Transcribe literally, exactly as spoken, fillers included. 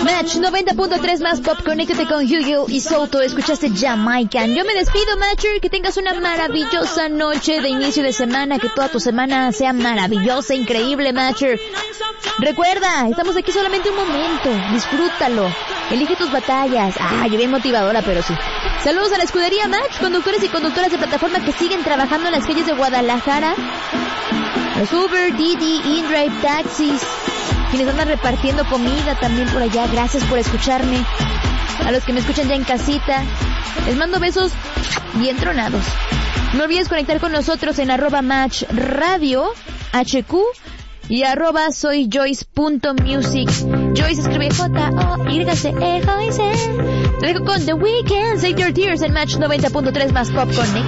Match noventa punto tres más pop, conéctate con Hugo y Soto, escuchaste Jamaican. Yo me despido, Matcher, que tengas una maravillosa noche de inicio de semana, que toda tu semana sea maravillosa, increíble, Matcher. Recuerda, estamos aquí solamente un momento, disfrútalo, elige tus batallas. Ah, yo bien motivadora, pero sí. Saludos a la escudería Match, conductores y conductoras de plataforma que siguen trabajando en las calles de Guadalajara. Los Uber, Didi, InDrive, taxis, quienes andan repartiendo comida también por allá. Gracias por escucharme. A los que me escuchan ya en casita, les mando besos bien tronados. No olvides conectar con nosotros en arroba match radio H Q y arroba soy Joyce punto music. Joyce escribe J O Y C E J I C. Te dejo con The Weeknd, Save Your Tears en Match noventa punto tres más Pop Connect.